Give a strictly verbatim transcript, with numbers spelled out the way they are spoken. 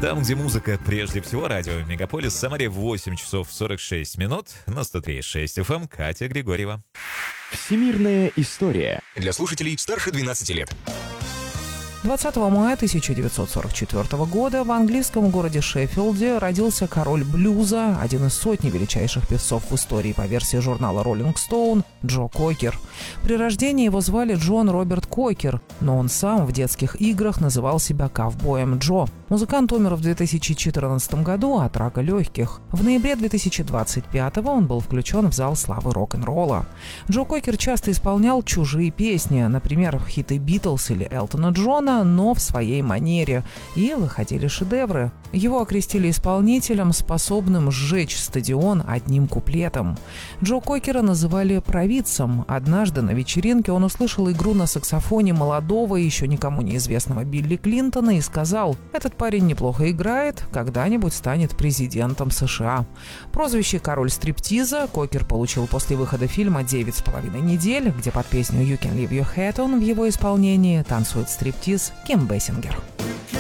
Там, где музыка прежде всего, радио Мегаполис, Самаре, восемь часов сорок шесть минут, на сто три и шесть эф эм, Катя Григорьева. Всемирная история. Для слушателей старше двенадцати лет. двадцатого мая тысяча девятьсот сорок четвёртого года в английском городе Шеффилде родился король блюза, один из сотни величайших певцов в истории по версии журнала Rolling Stone, Джо Кокер. При рождении его звали Джон Роберт Кокер, но он сам в детских играх называл себя ковбоем Джо. Музыкант умер в две тысячи четырнадцатом году от рака легких. В ноябре две тысячи двадцать пятого он был включен в зал славы рок-н-ролла. Джо Кокер часто исполнял чужие песни, например, хиты Битлз или Элтона Джона, но в своей манере, и выходили шедевры. Его окрестили исполнителем, способным сжечь стадион одним куплетом. Джо Кокера называли провидцем. Однажды на вечеринке он услышал игру на саксофоне молодого, еще никому неизвестного Билли Клинтона и сказал: «Этот парень неплохо играет, когда-нибудь станет президентом США». Прозвище «Король стриптиза» Кокер получил после выхода фильма «Девять с половиной недель», где под песню «You Can Leave Your Hat On» в его исполнении танцует стриптиз Ким Бейсингер.